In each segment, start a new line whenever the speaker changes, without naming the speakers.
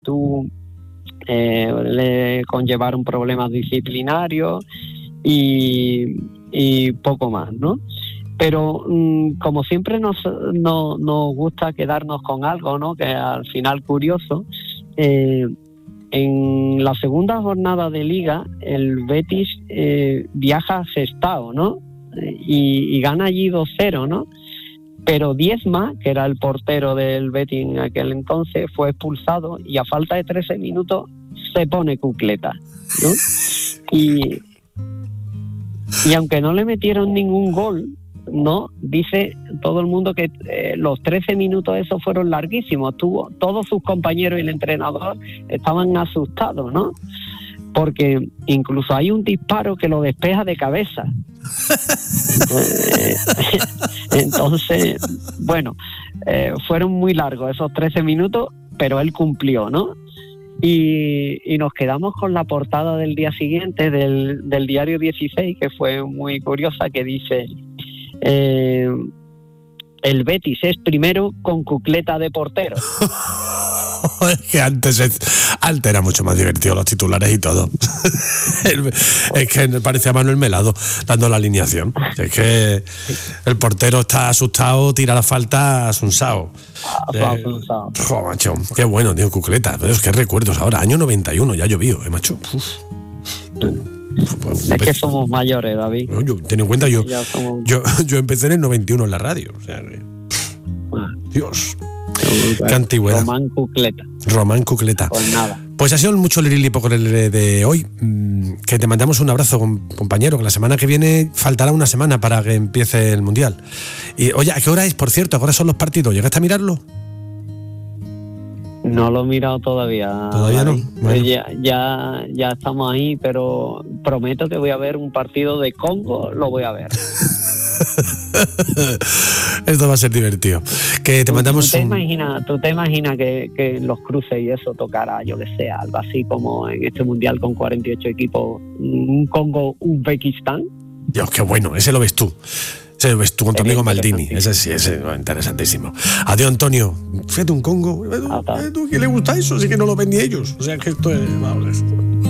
tú le conllevaron problemas disciplinarios y poco más, ¿no? Pero como siempre nos gusta quedarnos con algo, ¿no? Que al final curioso, en la segunda jornada de Liga el Betis viaja a Sestao, ¿no? Y gana allí 2-0, ¿no? Pero Diezma, que era el portero del Betis en aquel entonces, fue expulsado y a falta de 13 minutos se pone Cucleta, ¿no? Y aunque no le metieron ningún gol, ¿no? Dice todo el mundo que los 13 minutos esos fueron larguísimos. Todos sus compañeros y el entrenador estaban asustados, ¿no? Porque incluso hay un disparo que lo despeja de cabeza. Entonces, bueno, fueron muy largos esos 13 minutos, pero él cumplió, ¿no? Y nos quedamos con la portada del día siguiente del diario 16, que fue muy curiosa, que dice: el Betis es primero con Cucleta de portero.
Es que antes era mucho más divertido los titulares y todo. Es que me parecía Manuel Melado dando la alineación. Es que el portero está asustado, tira la falta, asunsao. Macho, qué bueno, tío, Cucleta. Pero es que recuerdos ahora, año 91, ya llovió, macho.
Es que somos mayores, David.
Ten en cuenta, yo empecé en el 91 en la radio. O sea, Dios. Qué antigüedad. Román Cucleta.
Pues nada.
Pues ha sido mucho lirilipo con el de hoy. Que te mandamos un abrazo, compañero, que la semana que viene faltará una semana para que empiece el Mundial. Y oye, ¿a qué hora es, por cierto? ¿A qué hora son los partidos? ¿Llegaste a mirarlo?
No lo he mirado todavía.
¿Todavía no? Bueno.
Ya estamos ahí, pero prometo que voy a ver un partido de Congo, lo voy a ver.
Esto va a ser divertido. Que te mandamos.
¿Tú te imaginas que en los cruces y eso tocara, yo que sé, algo así como en este mundial con 48 equipos, un Congo-Uzbekistán?
Dios, qué bueno, ese lo ves tú. Ese lo ves tú con tu amigo Maldini. Ese sí, ese es interesantísimo. Adiós, Antonio. Fíjate, un Congo. ¿Tú qué le gusta eso? Así que no lo ven ni ellos. O sea, que esto es. Vamos.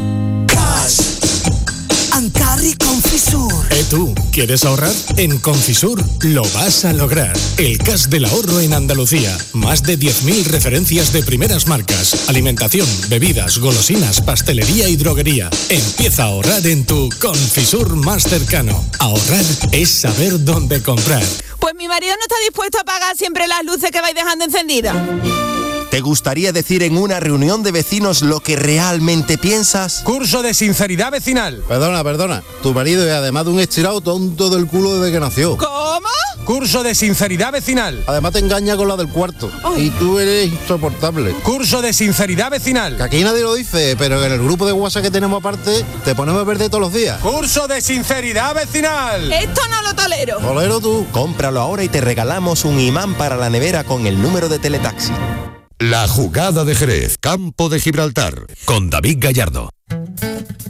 Ancarri Confisur.
¿Tú quieres ahorrar? En Confisur lo vas a lograr. El cash del ahorro en Andalucía. Más de 10.000 referencias de primeras marcas. Alimentación, bebidas, golosinas, pastelería y droguería. Empieza a ahorrar en tu Confisur más cercano. Ahorrar es saber dónde comprar.
Pues mi marido no está dispuesto a pagar siempre las luces que vais dejando encendidas.
¿Te gustaría decir en una reunión de vecinos lo que realmente piensas?
Curso de sinceridad vecinal.
Perdona. Tu marido es, además de un estirado, tonto del culo desde que nació.
¿Cómo?
Curso de sinceridad vecinal.
Además te engaña con la del cuarto.
Ay.
Y tú eres insoportable.
Curso de sinceridad vecinal.
Que aquí nadie lo dice, pero en el grupo de WhatsApp que tenemos aparte, te ponemos verde todos los días.
Curso de sinceridad vecinal.
Esto no lo tolero.
Tolero tú.
Cómpralo ahora y te regalamos un imán para la nevera con el número de teletaxi.
La jugada de Jerez, Campo de Gibraltar, con David Gallardo.